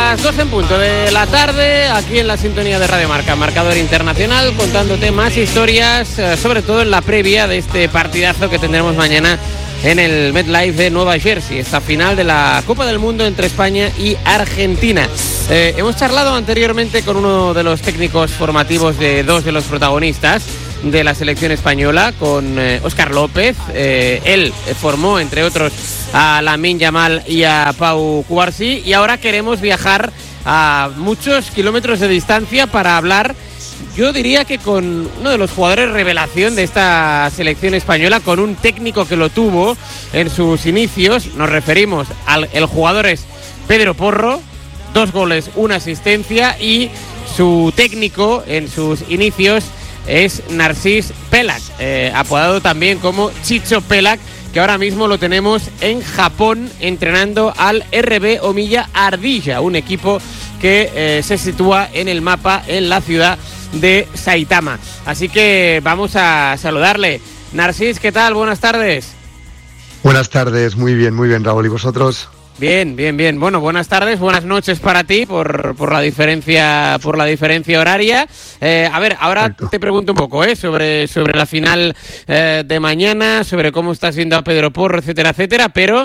Las 12 en punto de la tarde, aquí en la sintonía de Radio Marca, Marcador Internacional, contándote más historias, sobre todo en la previa de este partidazo que tendremos mañana en el MetLife de Nueva Jersey, esta final de la Copa del Mundo entre España y Argentina. Hemos charlado anteriormente con uno de los técnicos formativos de dos de los protagonistas de la selección española, con Óscar López. Él formó, entre otros, a Lamine Yamal y a Pau Cubarsí, y ahora queremos viajar a muchos kilómetros de distancia para hablar, yo diría que con uno de los jugadores revelación de esta selección española, con un técnico que lo tuvo en sus inicios. Nos referimos el jugador es Pedro Porro, 2 goles, 1 asistencia, y su técnico en sus inicios es Narcís Pelak, apodado también como Chicho Pelak, que ahora mismo lo tenemos en Japón entrenando al RB Omiya Ardilla, un equipo que se sitúa en el mapa en la ciudad de Saitama. Así que vamos a saludarle. Narcís, ¿qué tal? Buenas tardes. Buenas tardes, muy bien, Raúl. ¿Y vosotros? Bien. Bueno, buenas tardes, buenas noches para ti por la diferencia horaria. A ver, ahora Exacto. Te pregunto un poco sobre la final de mañana, sobre cómo estás viendo a Pedro Porro, etcétera, pero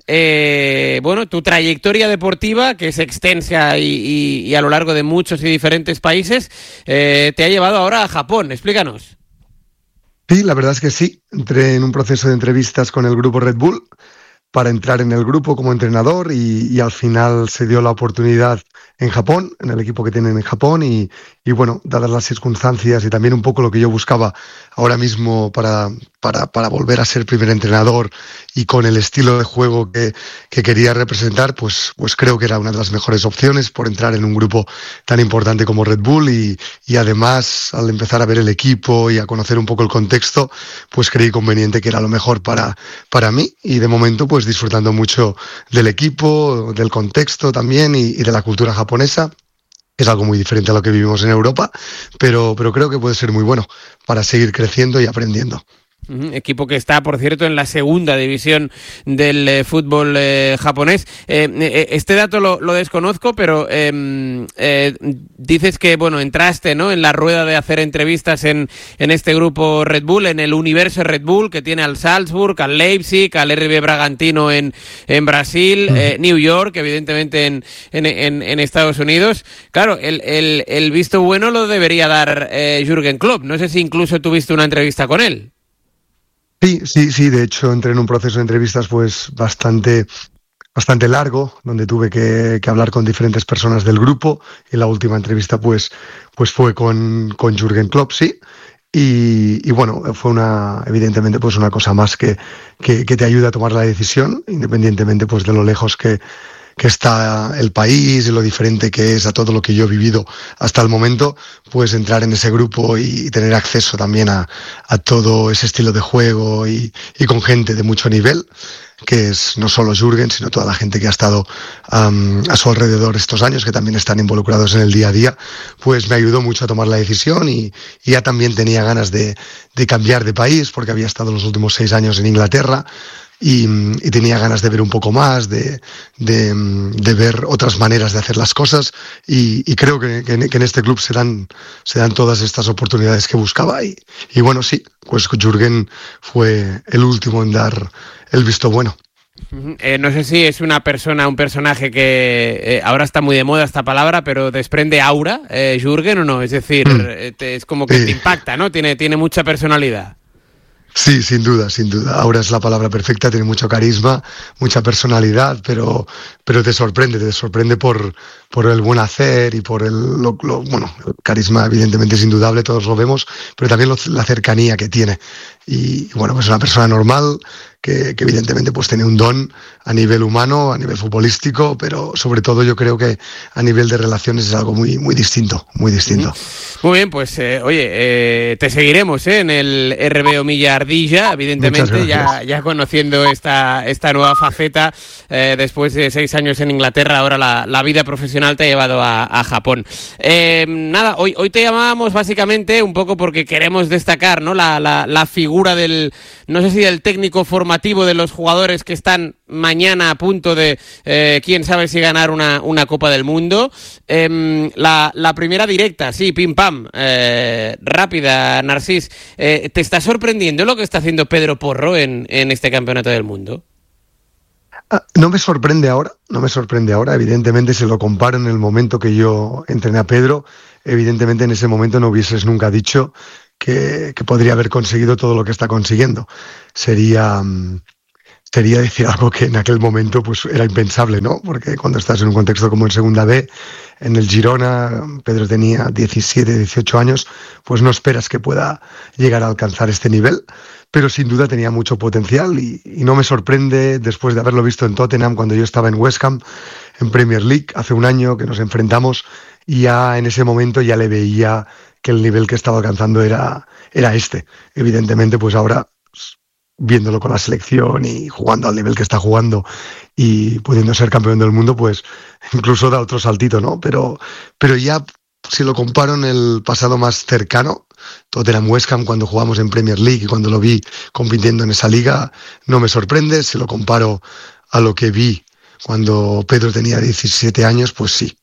bueno, tu trayectoria deportiva, que es extensa y a lo largo de muchos y diferentes países, te ha llevado ahora a Japón. Explícanos. Sí, la verdad es que sí. Entré en un proceso de entrevistas con el grupo Red Bull para entrar en el grupo como entrenador y al final se dio la oportunidad en Japón, en el equipo que tienen en Japón y bueno, dadas las circunstancias y también un poco lo que yo buscaba ahora mismo para volver a ser primer entrenador y con el estilo de juego que quería representar, pues creo que era una de las mejores opciones por entrar en un grupo tan importante como Red Bull y además al empezar a ver el equipo y a conocer un poco el contexto, pues creí conveniente que era lo mejor para mí y de momento pues disfrutando mucho del equipo, del contexto también y de la cultura japonesa. Es algo muy diferente a lo que vivimos en Europa, pero creo que puede ser muy bueno para seguir creciendo y aprendiendo. Equipo que está, por cierto, en la segunda división del fútbol japonés. Este dato lo desconozco, pero dices que bueno, entraste, ¿no?, en la rueda de hacer entrevistas en este grupo Red Bull, en el universo Red Bull, que tiene al Salzburg, al Leipzig, al RB Bragantino en Brasil, New York, evidentemente en Estados Unidos. Claro, el visto bueno lo debería dar Jürgen Klopp. No sé si incluso tuviste una entrevista con él. Sí, de hecho entré en un proceso de entrevistas pues bastante largo, donde tuve que hablar con diferentes personas del grupo y la última entrevista pues fue con Jürgen Klopp, sí. Y bueno, fue evidentemente pues una cosa más que te ayuda a tomar la decisión, independientemente pues de lo lejos que está el país y lo diferente que es a todo lo que yo he vivido hasta el momento, pues entrar en ese grupo y tener acceso también a todo ese estilo de juego y con gente de mucho nivel, que es no solo Jürgen, sino toda la gente que ha estado a su alrededor estos años, que también están involucrados en el día a día, pues me ayudó mucho a tomar la decisión y ya también tenía ganas de cambiar de país, porque había estado los últimos 6 años en Inglaterra, y tenía ganas de ver un poco más, de ver otras maneras de hacer las cosas y creo que en este club se dan todas estas oportunidades que buscaba y bueno, sí, pues Jürgen fue el último en dar el visto bueno. No sé si es un personaje que ahora está muy de moda esta palabra, pero desprende aura, Jürgen, o no, es decir, es como que te impacta, ¿no? Tiene mucha personalidad. Sí, sin duda. Ahora es la palabra perfecta, tiene mucho carisma, mucha personalidad, pero te sorprende por el buen hacer y por el carisma evidentemente es indudable, todos lo vemos, pero también la cercanía que tiene. Y bueno, pues es una persona normal que evidentemente pues tiene un don a nivel humano, a nivel futbolístico, pero sobre todo yo creo que a nivel de relaciones es algo muy, muy distinto, muy distinto. Muy bien, pues te seguiremos en el RB Omiya Ardilla, evidentemente ya conociendo esta nueva faceta después de 6 años en Inglaterra. Ahora la vida profesional te ha llevado a Japón. Nada, hoy te llamábamos básicamente un poco porque queremos destacar, ¿no?, la figura del, no sé si del técnico formativo formativo de los jugadores que están mañana a punto de, quién sabe si ganar una Copa del Mundo. La primera directa, sí, pim pam, rápida, Narcís. ¿Te está sorprendiendo lo que está haciendo Pedro Porro en este Campeonato del Mundo? No me sorprende ahora, evidentemente se lo comparo en el momento que yo entrené a Pedro, evidentemente en ese momento no hubieses nunca dicho que podría haber conseguido todo lo que está consiguiendo. Sería decir algo que en aquel momento pues era impensable, ¿no? Porque cuando estás en un contexto como en Segunda B, en el Girona, Pedro tenía 17, 18 años, pues no esperas que pueda llegar a alcanzar este nivel, pero sin duda tenía mucho potencial y no me sorprende después de haberlo visto en Tottenham cuando yo estaba en West Ham, en Premier League, hace un año que nos enfrentamos y ya en ese momento ya le veía que el nivel que estaba alcanzando era este. Evidentemente, pues ahora, viéndolo con la selección y jugando al nivel que está jugando y pudiendo ser campeón del mundo, pues incluso da otro saltito, ¿no? Pero ya, si lo comparo en el pasado más cercano, Tottenham West Ham, cuando jugamos en Premier League y cuando lo vi compitiendo en esa liga, no me sorprende. Si lo comparo a lo que vi cuando Pedro tenía 17 años, pues sí.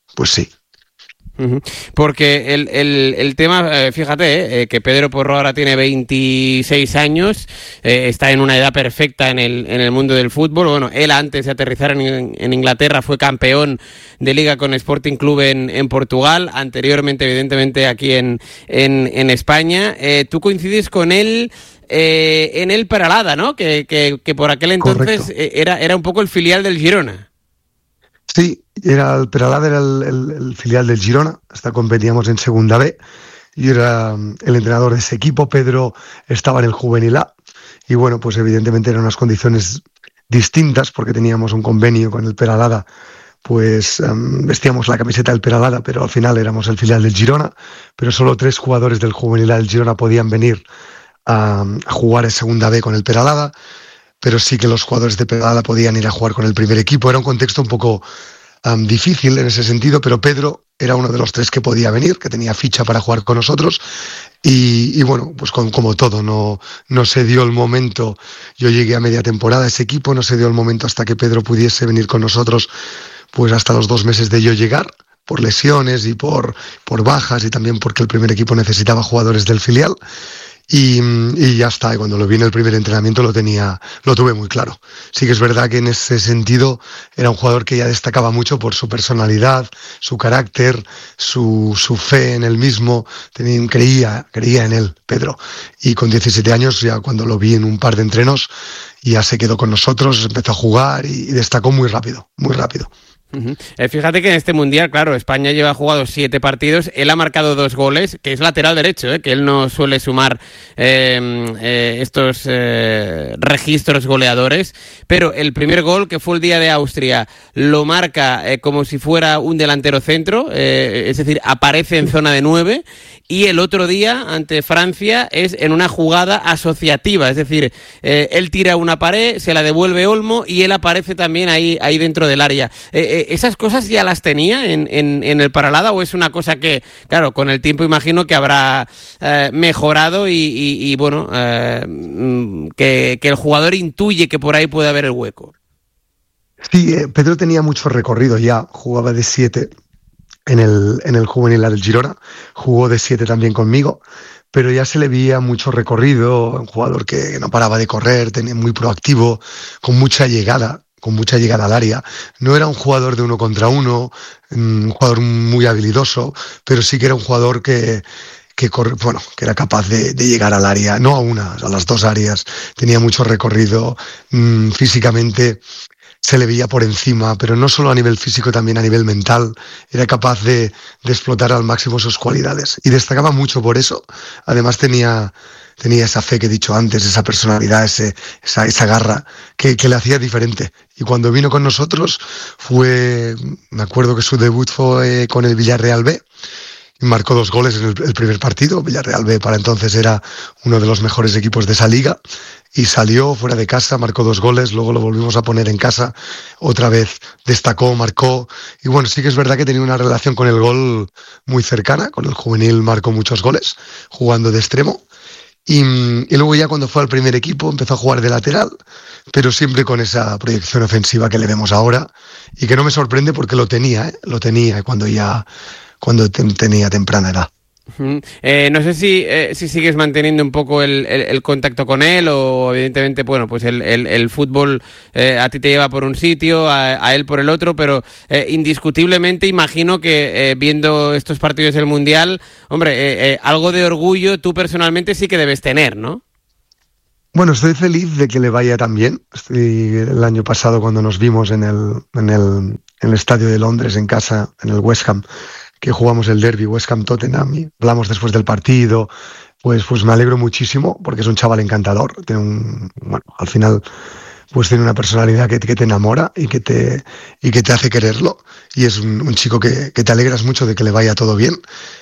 Porque el tema, fíjate, que Pedro Porro ahora tiene 26 años, está en una edad perfecta en el mundo del fútbol. Bueno, él antes de aterrizar en Inglaterra fue campeón de liga con Sporting Club en Portugal, anteriormente evidentemente aquí en España. Tú coincides con él en el Peralada, ¿no? Que por aquel entonces era un poco el filial del Girona. Sí, el Peralada era el filial del Girona, hasta competíamos en Segunda B. Yo era el entrenador de ese equipo, Pedro estaba en el Juvenil A. Y bueno, pues evidentemente eran unas condiciones distintas porque teníamos un convenio con el Peralada, pues vestíamos la camiseta del Peralada, pero al final éramos el filial del Girona, pero solo 3 jugadores del Juvenil A del Girona podían venir a jugar en Segunda B con el Peralada. Pero sí que los jugadores de Peralada podían ir a jugar con el primer equipo. Era un contexto un poco difícil en ese sentido, pero Pedro era uno de los 3 que podía venir, que tenía ficha para jugar con nosotros. Y bueno, pues como todo, no se dio el momento. Yo llegué a media temporada a ese equipo, no se dio el momento hasta que Pedro pudiese venir con nosotros, pues hasta los 2 meses de yo llegar, por lesiones y por bajas, y también porque el primer equipo necesitaba jugadores del filial. Y ya está, y cuando lo vi en el primer entrenamiento lo tuve muy claro. Sí que es verdad que en ese sentido era un jugador que ya destacaba mucho por su personalidad, su carácter, su fe en él mismo. Creía en él, Pedro. Y con 17 años, ya cuando lo vi en un par de entrenos, ya se quedó con nosotros, empezó a jugar y destacó muy rápido, muy rápido. Fíjate que en este Mundial, claro, España lleva jugado 7 partidos, él ha marcado 2 goles, que es lateral derecho, que él no suele sumar estos registros goleadores, pero el primer gol, que fue el día de Austria, lo marca como si fuera un delantero centro, es decir, aparece en zona de 9, y el otro día, ante Francia, es en una jugada asociativa, es decir, él tira una pared, se la devuelve Olmo, y él aparece también ahí dentro del área. ¿Esas cosas ya las tenía en el Peralada o es una cosa que, claro, con el tiempo imagino que habrá mejorado y bueno, que el jugador intuye que por ahí puede haber el hueco? Sí, Pedro tenía mucho recorrido ya, jugaba de 7 en el Juvenil A del Girona, jugó de 7 también conmigo, pero ya se le veía mucho recorrido, un jugador que no paraba de correr, muy proactivo, con mucha llegada al área. No era un jugador de 1 contra 1, un jugador muy habilidoso, pero sí que era un jugador que era capaz de llegar al área, no a una, a las 2 áreas. Tenía mucho recorrido, físicamente se le veía por encima, pero no solo a nivel físico, también a nivel mental. Era capaz de explotar al máximo sus cualidades y destacaba mucho por eso. Además tenía esa fe que he dicho antes, esa personalidad, esa garra que le hacía diferente. Y cuando vino con nosotros me acuerdo que su debut fue con el Villarreal B, y marcó 2 goles en el primer partido. Villarreal B para entonces era uno de los mejores equipos de esa liga, y salió fuera de casa, marcó 2 goles, luego lo volvimos a poner en casa, otra vez destacó, marcó, y bueno, sí que es verdad que tenía una relación con el gol muy cercana. Con el juvenil marcó muchos goles, jugando de extremo, Y luego ya cuando fue al primer equipo empezó a jugar de lateral, pero siempre con esa proyección ofensiva que le vemos ahora y que no me sorprende porque lo tenía cuando tenía temprana edad. No sé si sigues manteniendo un poco el contacto con él o evidentemente, bueno, pues el fútbol a ti te lleva por un sitio, a él por el otro, pero indiscutiblemente imagino que viendo estos partidos del Mundial, hombre, algo de orgullo tú personalmente sí que debes tener, ¿no? Bueno, estoy feliz de que le vaya tan bien. El año pasado cuando nos vimos en el estadio de Londres, en casa, en el West Ham, que jugamos el derbi West Ham-Tottenham y hablamos después del partido, pues me alegro muchísimo porque es un chaval encantador. Al final pues tiene una personalidad que te enamora y que te hace quererlo, y es un chico que te alegras mucho de que le vaya todo bien.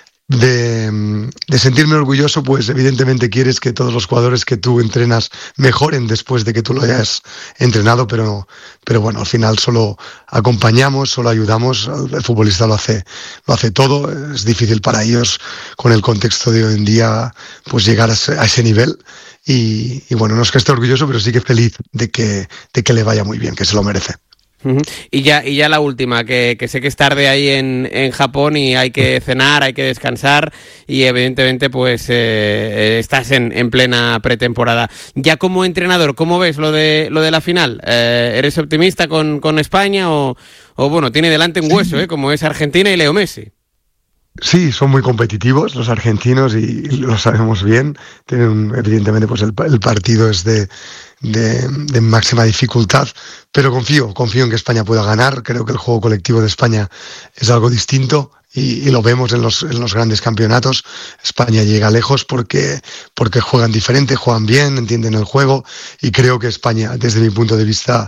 De sentirme orgulloso, pues evidentemente quieres que todos los jugadores que tú entrenas mejoren después de que tú lo hayas entrenado, pero bueno, al final solo acompañamos, solo ayudamos. El futbolista lo hace todo. Es difícil para ellos con el contexto de hoy en día pues llegar a ese nivel. Y bueno, no es que esté orgulloso, pero sí que feliz de que le vaya muy bien, que se lo merece. Y ya la última, que sé que es tarde ahí en Japón y hay que cenar, hay que descansar y evidentemente pues estás en plena pretemporada. Ya como entrenador, ¿cómo ves lo de la final? ¿Eres optimista con España o bueno, tiene delante un hueso, como es Argentina y Leo Messi? Sí, son muy competitivos los argentinos y lo sabemos bien. Tienen evidentemente pues el partido es de máxima dificultad, pero confío en que España pueda ganar. Creo que el juego colectivo de España es algo distinto y lo vemos en los grandes campeonatos. España llega lejos porque juegan diferente, juegan bien, entienden el juego, y creo que España, desde mi punto de vista,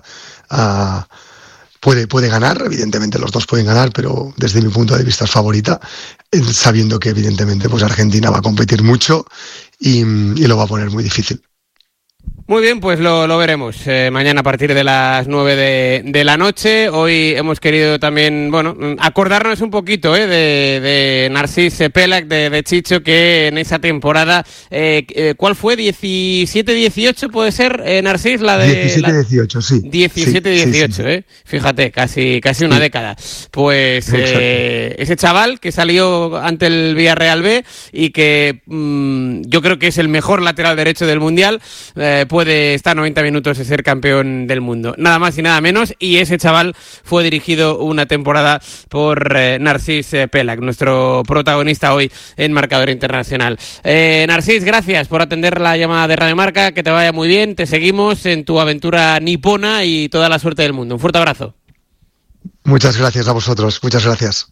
puede ganar. Evidentemente los dos pueden ganar, pero desde mi punto de vista es favorita, sabiendo que evidentemente pues Argentina va a competir mucho y lo va a poner muy difícil. Muy bien, pues lo veremos mañana a partir de las 9 de la noche. Hoy hemos querido también, bueno, acordarnos un poquito de Narcís Pellac, de Chicho, que en esa temporada, ¿cuál fue? ¿17-18 puede ser, Narcís? 17-18, sí. 17-18, sí. Fíjate, casi una década. Pues ese chaval que salió ante el Villarreal B y que yo creo que es el mejor lateral derecho del Mundial, puede estar 90 minutos de ser campeón del mundo, nada más y nada menos, y ese chaval fue dirigido una temporada por Narcís Pellac, nuestro protagonista hoy en Marcador Internacional. Narcís, gracias por atender la llamada de Radio Marca, que te vaya muy bien, te seguimos en tu aventura nipona y toda la suerte del mundo. Un fuerte abrazo. Muchas gracias a vosotros, muchas gracias.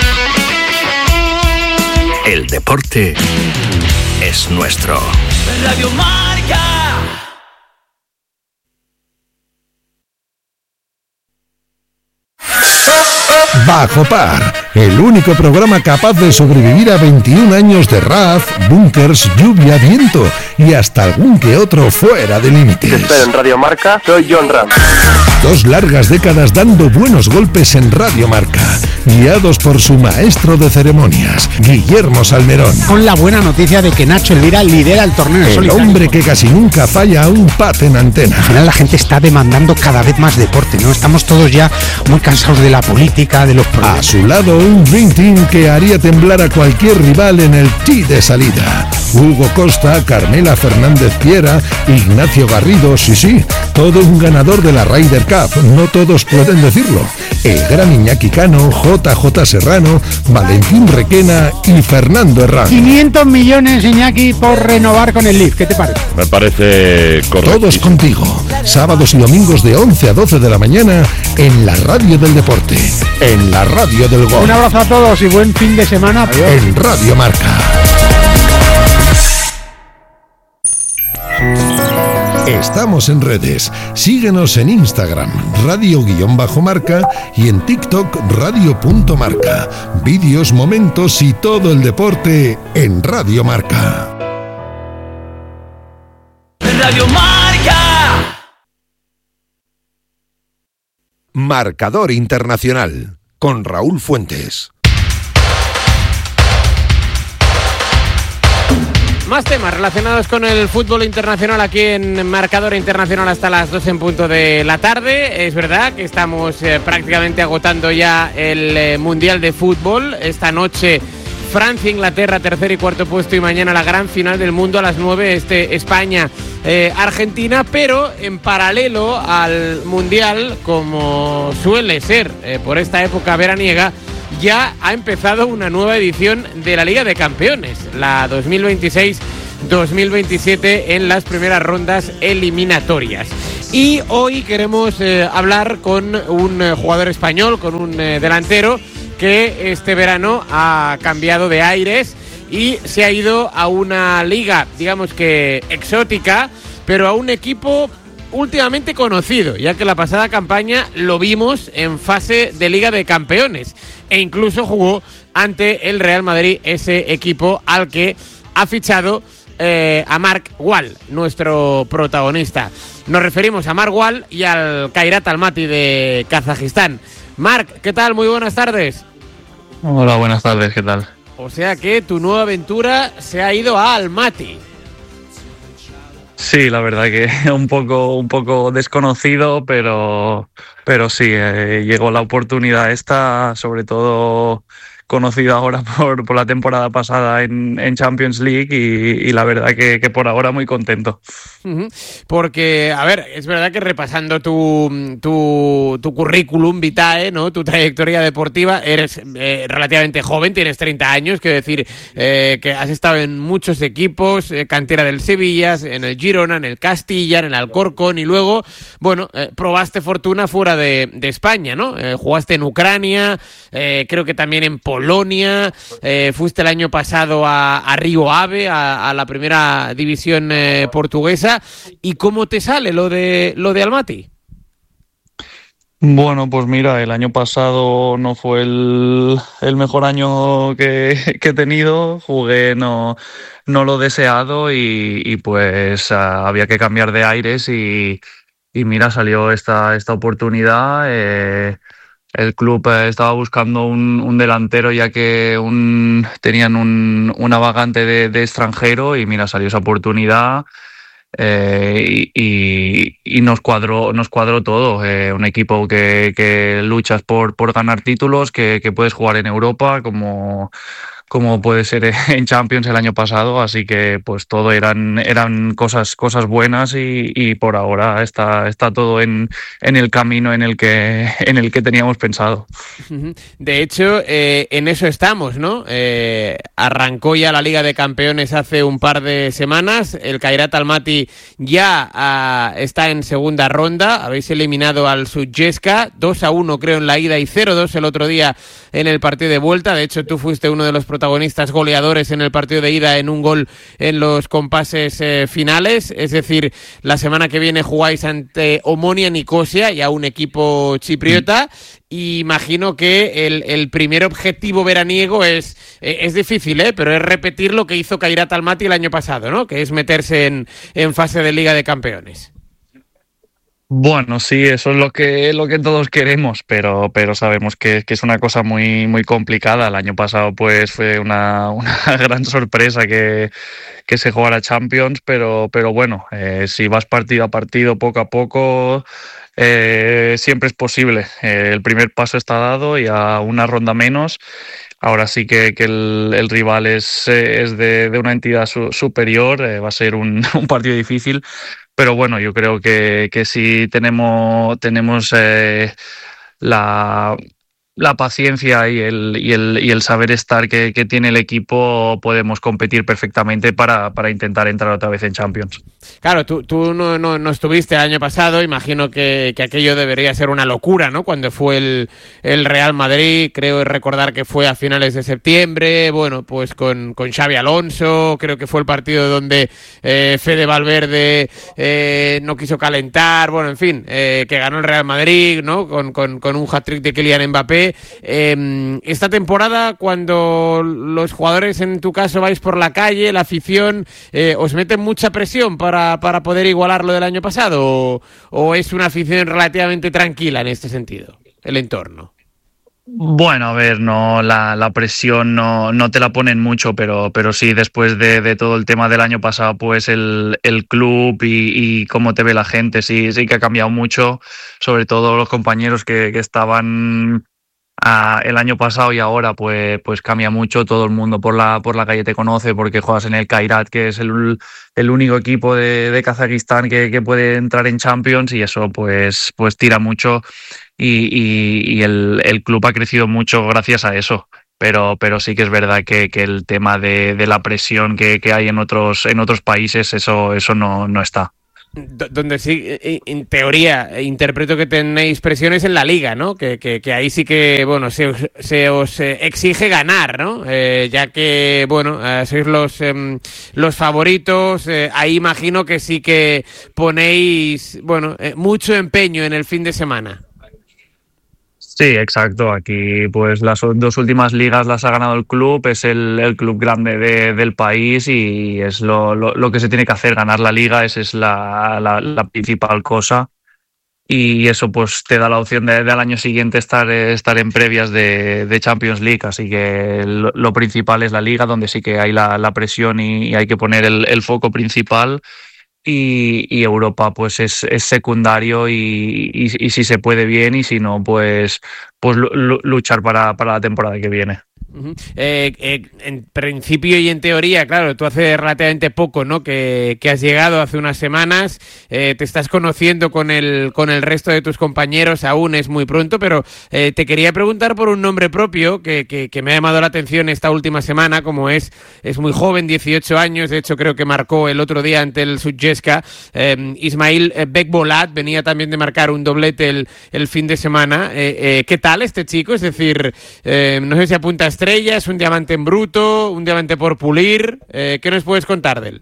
El deporte es nuestro. Radio Marca. Bajo Par, el único programa capaz de sobrevivir a 21 años de RAF, búnkers, lluvia, viento y hasta algún que otro fuera de límites. Te espero en Radio Marca, soy John Ram. 2 largas décadas dando buenos golpes en Radio Marca, guiados por su maestro de ceremonias, Guillermo Salmerón. Con la buena noticia de que Nacho Elvira lidera el torneo El solitario. hombre que casi nunca falla a un pat en antena. Al final la gente está demandando cada vez más deporte, ¿no? Estamos todos ya muy cansados de la política, de los problemas. A su lado, un Dream Team que haría temblar a cualquier rival en el tee de salida. Hugo Costa, Carmela Fernández Piera, Ignacio Garrido, sí, todo un ganador de la Ryder Cup, no todos pueden decirlo. El gran Iñaki Cano, JJ Serrano, Valentín Requena y Fernando Herrán. 500 millones, Iñaki, por renovar con el Leaf, ¿qué te parece? Me parece correcto. Todos contigo, sábados y domingos de 11 a 12 de la mañana en la radio del deporte, en la radio del gol. Un abrazo a todos y buen fin de semana. Adiós. En Radio Marca. Estamos en redes. Síguenos en Instagram, radio_marca, y en TikTok, radio.marca. Vídeos, momentos y todo el deporte en Radio Marca. Radio Marca. Marcador Internacional con Raúl Fuentes. Más temas relacionados con el fútbol internacional aquí en Marcador Internacional hasta las 2 en punto de la tarde. Es verdad que estamos prácticamente agotando ya el Mundial de Fútbol. Esta noche Francia, Inglaterra, tercer y cuarto puesto, y mañana la gran final del mundo a las 9, España, Argentina, pero en paralelo al Mundial, como suele ser por esta época veraniega, ya ha empezado una nueva edición de la Liga de Campeones, la 2026-2027, en las primeras rondas eliminatorias. Y hoy queremos hablar con un jugador español, con un delantero que este verano ha cambiado de aires y se ha ido a una liga, digamos que exótica, pero a un equipo últimamente conocido, ya que la pasada campaña lo vimos en fase de Liga de Campeones e incluso jugó ante el Real Madrid, ese equipo al que ha fichado a Marc Wall, nuestro protagonista. Nos referimos a Marc Wall y al Kairat Almaty de Kazajistán. Marc, ¿qué tal? Muy buenas tardes. Hola, buenas tardes, ¿qué tal? O sea que tu nueva aventura se ha ido a Almaty. Sí, la verdad que un poco desconocido, pero sí, llegó la oportunidad esta, sobre todo conocida ahora por la temporada pasada en Champions League, y la verdad que por ahora muy contento. Porque, a ver, es verdad que repasando tu currículum vitae, ¿no?, tu trayectoria deportiva, eres relativamente joven, tienes 30 años, quiero decir que has estado en muchos equipos, cantera del Sevilla, en el Girona, en el Castilla, en el Alcorcón, y luego, bueno, probaste fortuna fuera de España, ¿no? Jugaste en Ucrania, creo que también en Polonia, fuiste el año pasado a Río Ave, a la primera división portuguesa. ¿Y cómo te sale lo de Almaty? Bueno, pues mira, el año pasado no fue el mejor año que he tenido, jugué no lo deseado, y pues había que cambiar de aires, y mira, salió esta oportunidad. El club estaba buscando un delantero, ya que tenían una vacante de extranjero, y mira, salió esa oportunidad. Y nos cuadró todo. Un equipo que luchas por ganar títulos, que puedes jugar en Europa como puede ser en Champions el año pasado, así que pues todo eran cosas buenas, y por ahora está todo en el camino en el que teníamos pensado. De hecho, en eso estamos, ¿no? Arrancó ya la Liga de Campeones hace un par de semanas. El Kairat Almaty ya está en segunda ronda. Habéis eliminado al Sutjeska 2-1, creo, en la ida, y 0-2 el otro día en el partido de vuelta. De hecho, tú fuiste uno de los protagonistas goleadores en el partido de ida, en un gol en los compases finales. Es decir, la semana que viene jugáis ante Omonia Nicosia, ya un equipo chipriota. Imagino que el primer objetivo veraniego es difícil, pero es repetir lo que hizo Kairat Almaty el año pasado, ¿no? Que es meterse en fase de Liga de Campeones. Bueno, sí, eso es lo que todos queremos, pero sabemos que es una cosa muy, muy complicada. El año pasado pues fue una gran sorpresa que se jugara Champions, pero bueno, si vas partido a partido, poco a poco, siempre es posible. El primer paso está dado, y a una ronda menos. Ahora sí que el rival es de una entidad superior, va a ser un partido difícil. Pero bueno, yo creo que si tenemos la paciencia y el saber estar que tiene el equipo, podemos competir perfectamente para intentar entrar otra vez en Champions. Claro, tú no estuviste el año pasado. Imagino que aquello debería ser una locura, ¿no? Cuando fue el Real Madrid, creo recordar que fue a finales de septiembre, bueno, pues con Xabi Alonso, creo que fue el partido donde Fede Valverde no quiso calentar, bueno, en fin, que ganó el Real Madrid, ¿no? Con un hat-trick de Kylian Mbappé. Esta temporada, cuando los jugadores, en tu caso, vais por la calle, la afición, ¿os meten mucha presión para poder igualar lo del año pasado, o es una afición relativamente tranquila en este sentido, el entorno? Bueno, a ver, no, la presión no te la ponen mucho, pero sí, después de todo el tema del año pasado, pues el club y cómo te ve la gente, sí que ha cambiado mucho, sobre todo los compañeros que estaban el año pasado y ahora, pues cambia mucho. Todo el mundo por la calle te conoce porque juegas en el Kairat, que es el único equipo de Kazajistán que puede entrar en Champions, y eso pues tira mucho. Y el club ha crecido mucho gracias a eso, pero sí que es verdad que el tema de la presión que hay en otros países, eso no está. Donde sí, en teoría, interpreto que tenéis presiones en la liga, ¿no? Que ahí sí que, bueno, se os exige ganar, ¿no? Ya que, bueno, sois los favoritos, ahí imagino que sí que ponéis, bueno, mucho empeño en el fin de semana. Sí, exacto. Aquí pues las dos últimas ligas las ha ganado el club, es el club grande del país, y es lo que se tiene que hacer, ganar la liga, esa es la principal cosa, y eso pues te da la opción de al año siguiente estar en previas de Champions League, así que lo principal es la liga, donde sí que hay la presión y hay que poner el foco principal. Y Europa pues es secundario, y si se puede bien, y si no pues luchar para la temporada que viene. En principio y en teoría, claro, tú hace relativamente poco, ¿no? que has llegado hace unas semanas, te estás conociendo con el resto de tus compañeros, aún es muy pronto, pero te quería preguntar por un nombre propio que me ha llamado la atención esta última semana, como es muy joven, 18 años, de hecho creo que marcó el otro día ante el Sutjeska, Ismail Bekbolat, venía también de marcar un doblete el fin de semana. ¿Qué tal este chico? Es decir, no sé si apunta a estrella, es un diamante en bruto, un diamante por pulir. ¿Qué nos puedes contar de él?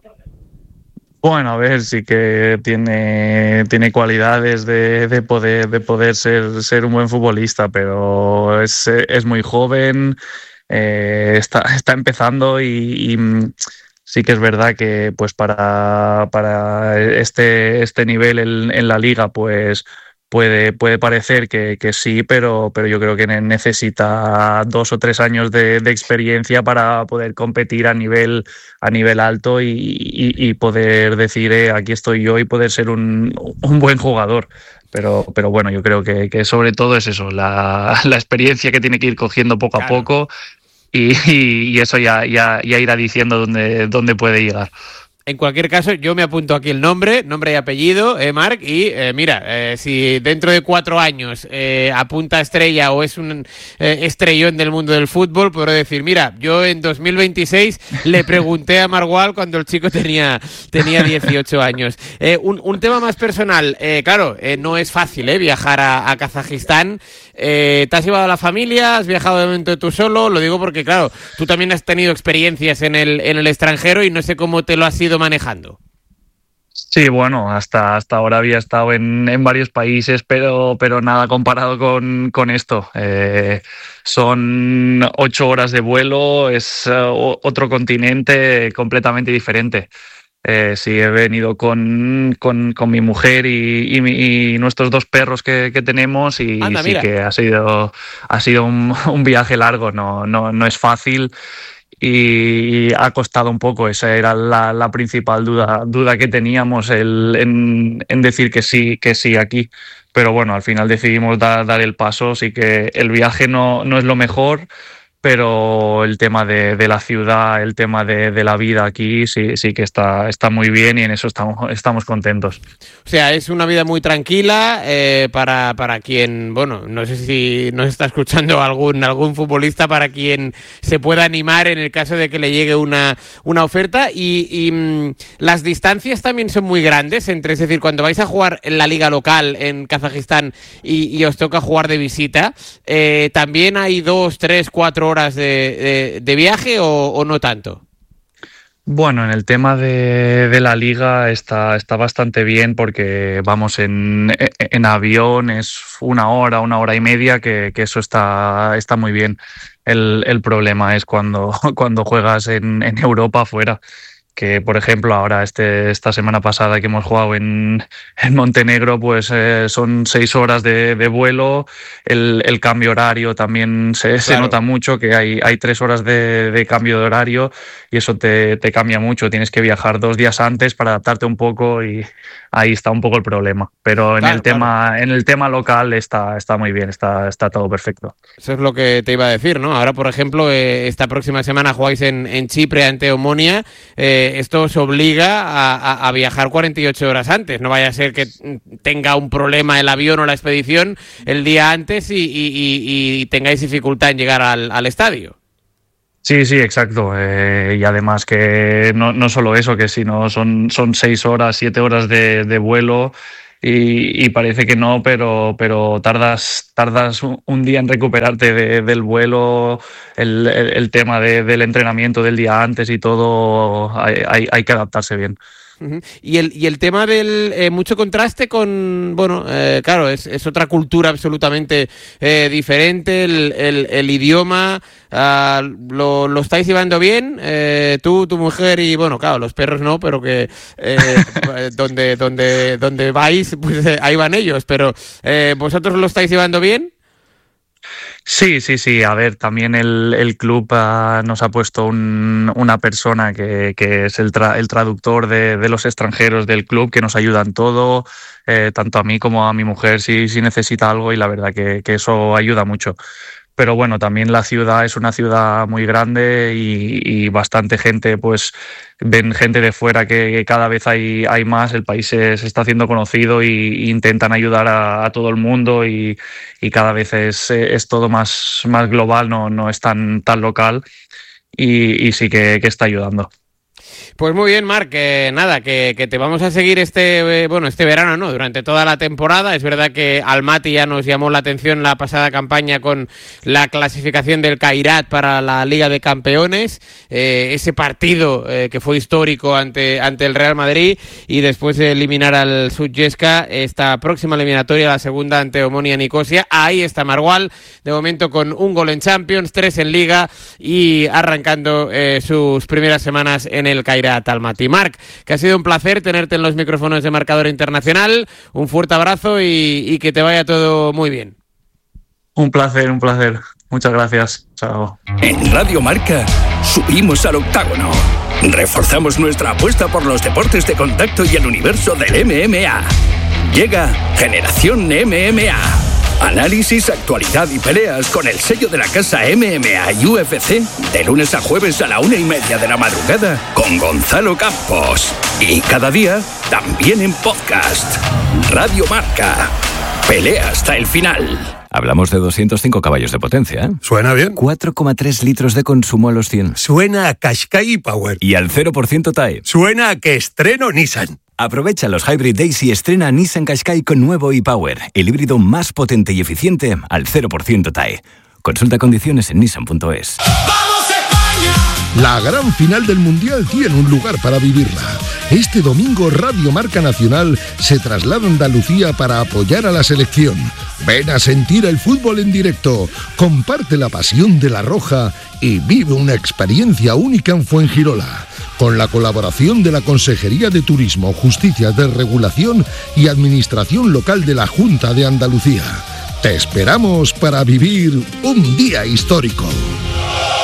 Bueno, a ver, sí que tiene cualidades de poder ser un buen futbolista, pero es muy joven, está empezando, y sí que es verdad que pues para este nivel en la liga pues puede parecer que sí, pero yo creo que necesita 2 o 3 años de experiencia para poder competir a nivel alto, y poder decir aquí estoy yo, y poder ser un buen jugador. Pero bueno, yo creo que sobre todo es eso, la experiencia que tiene que ir cogiendo poco a poco, y eso ya irá diciendo dónde puede llegar. En cualquier caso, yo me apunto aquí el nombre y apellido, Marc, y mira, si dentro de 4 años apunta a estrella o es un estrellón del mundo del fútbol, podré decir, mira, yo en 2026 le pregunté a Marwal cuando el chico tenía 18 años. Un tema más personal, claro, no es fácil viajar a Kazajistán. ¿Te has llevado a la familia? ¿Has viajado de momento tú solo? Lo digo porque, claro, tú también has tenido experiencias en el extranjero, y no sé cómo te lo has ido manejando. Sí, bueno, hasta ahora había estado en varios países, pero nada comparado con esto. Son 8 horas de vuelo, es otro continente completamente diferente. Sí, he venido con mi mujer y nuestros 2 perros que tenemos, y anda, sí, mira, que ha sido un viaje largo, no es fácil, y ha costado un poco. Esa era la principal duda que teníamos, en decir que sí aquí, pero bueno, al final decidimos dar el paso. Sí que el viaje no es lo mejor, pero el tema de la ciudad, el tema de la vida aquí sí que está muy bien, y en eso estamos contentos. O sea, es una vida muy tranquila para quien, bueno, no sé si nos está escuchando algún futbolista para quien se pueda animar en el caso de que le llegue una oferta, y las distancias también son muy grandes es decir, cuando vais a jugar en la liga local en Kazajistán y os toca jugar de visita, también hay 2, 3, 4 horas de viaje, o no tanto. Bueno, en el tema de la liga está bastante bien, porque vamos en avión, es 1 hora, 1 hora y media, que eso está muy bien. El problema es cuando juegas en Europa afuera, que por ejemplo ahora esta semana pasada que hemos jugado en Montenegro, pues son 6 horas de vuelo, el cambio horario también se nota mucho, que hay 3 horas de cambio de horario y eso te cambia mucho, tienes que viajar 2 días antes para adaptarte un poco y ahí está un poco el problema, pero en el tema local está muy bien, está todo perfecto. Eso es lo que te iba a decir, ¿no? Ahora, por ejemplo, esta próxima semana jugáis en Chipre ante Omonia. Esto os obliga a viajar 48 horas antes. No vaya a ser que tenga un problema el avión o la expedición el día antes y tengáis dificultad en llegar al estadio. Sí, exacto. Y además que no solo eso, que sino son 6 horas, 7 horas de vuelo. Y parece que no, pero tardas un día en recuperarte del vuelo, el tema del entrenamiento del día antes y todo, hay que adaptarse bien. Y el tema del mucho contraste con, claro, es otra cultura absolutamente diferente, el idioma, ¿lo estáis llevando bien? Tú, tu mujer y, claro, los perros no, pero que donde vais, pues ahí van ellos, pero ¿vosotros lo estáis llevando bien? Sí. A ver, también el club nos ha puesto una persona que es el traductor de los extranjeros del club, que nos ayuda en todo, tanto a mí como a mi mujer si necesita algo, y la verdad que eso ayuda mucho. Pero bueno, también la ciudad es una ciudad muy grande y bastante gente, pues ven gente de fuera que cada vez hay más, el país se está haciendo conocido y intentan ayudar a todo el mundo y cada vez es todo más global, no es tan local y sí que está ayudando. Pues muy bien, Marc, que te vamos a seguir este verano, ¿no? Durante toda la temporada. Es verdad que Almaty ya nos llamó la atención la pasada campaña con la clasificación del Kairat para la Liga de Campeones, ese partido que fue histórico ante el Real Madrid, y después de eliminar al Sutjeska, esta próxima eliminatoria, la segunda ante Omonia Nicosia. Ahí está Margual, de momento con 1 gol en Champions, 3 en Liga y arrancando sus primeras semanas en el Kairat Almaty. Marc, que ha sido un placer tenerte en los micrófonos de Marcador Internacional. Un fuerte abrazo y que te vaya todo muy bien. Un placer. Muchas gracias. Chao. En Radio Marca subimos al octágono. Reforzamos nuestra apuesta por los deportes de contacto y el universo del MMA. Llega Generación MMA. Análisis, actualidad y peleas con el sello de la casa MMA y UFC, de lunes a jueves a la 1:30 de la madrugada con Gonzalo Campos. Y cada día también en podcast. Radio Marca. Pelea hasta el final. Hablamos de 205 caballos de potencia, ¿eh? Suena bien. 4,3 litros de consumo a los 100. Suena a Qashqai Power. Y al 0% TAE. Suena a que estreno Nissan. Aprovecha los Hybrid Days y estrena Nissan Qashqai con nuevo e-Power, el híbrido más potente y eficiente al 0% TAE. Consulta condiciones en nissan.es. La gran final del Mundial tiene un lugar para vivirla. Este domingo Radio Marca Nacional se traslada a Andalucía para apoyar a la selección. Ven a sentir el fútbol en directo, comparte la pasión de la Roja y vive una experiencia única en Fuengirola, con la colaboración de la Consejería de Turismo, Justicia de Regulación y Administración Local de la Junta de Andalucía. Te esperamos para vivir un día histórico.